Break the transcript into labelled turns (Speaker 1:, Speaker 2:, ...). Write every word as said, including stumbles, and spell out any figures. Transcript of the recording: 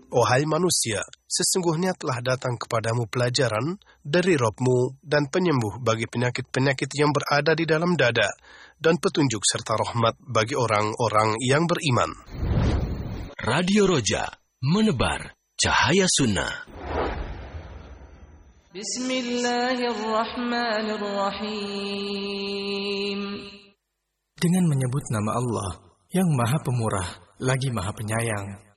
Speaker 1: Wahai manusia, sesungguhnya telah datang kepadamu pelajaran dari Rabb-Mu dan penyembuh bagi penyakit-penyakit yang berada di dalam dada, dan petunjuk serta rahmat bagi orang-orang yang beriman.
Speaker 2: Radio Roja, menebar cahaya sunnah.
Speaker 3: Bismillahirrahmanirrahim. Dengan menyebut nama Allah yang Maha Pemurah lagi Maha Penyayang.